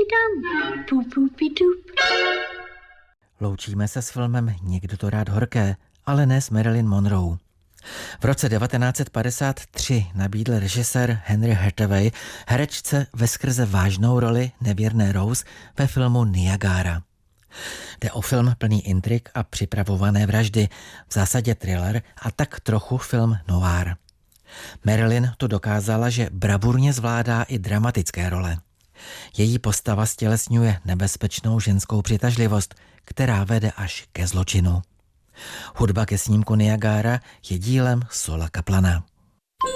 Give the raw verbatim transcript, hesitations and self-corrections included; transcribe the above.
dam, pupupidup. Loučíme se s filmem Někdo to rád horké, ale ne s Marilyn Monroe. V roce devatenáct set padesát tři nabídl režisér Henry Hathaway herečce veskrze vážnou roli nevěrné Rose ve filmu Niagara. Jde o film plný intrik a připravované vraždy, v zásadě thriller a tak trochu film noir. Marilyn tu dokázala, že bravurně zvládá i dramatické role. Její postava stělesňuje nebezpečnou ženskou přitažlivost, která vede až ke zločinu. Hudba ke snímku Niagara je dílem Sola Kaplana.